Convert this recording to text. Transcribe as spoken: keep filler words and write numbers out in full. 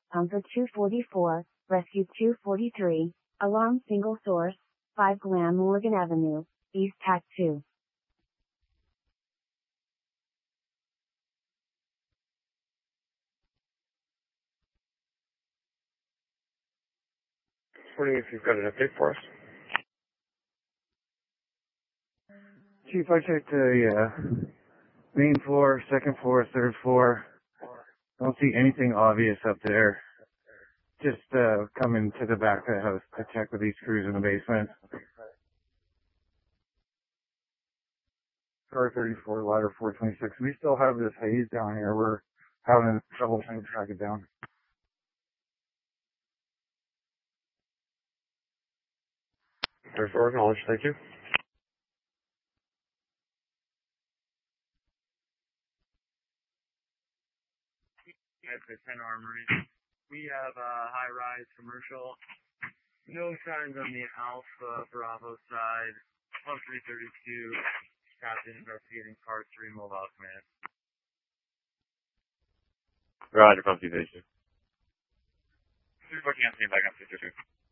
Pumper two forty-four, Rescue two forty-three, Alarm Single Source, five Glam Morgan Avenue, East Tac two. Wondering if you've got an update for us. Chief, I checked the uh, main floor, second floor, third floor. Don't see anything obvious up there. Just uh, coming to the back of the house to check with these crews in the basement. Car thirty-four, ladder four twenty-six. We still have this haze down here. We're having trouble trying to track it down. thirty-four, acknowledged. Thank you. At ten Armory. We have a high-rise commercial. No signs on the Alpha Bravo side. Pump three thirty-two. Captain investigating car three mobile command. Roger, Pump two thirty-two. Three booking on back up two thirty-two.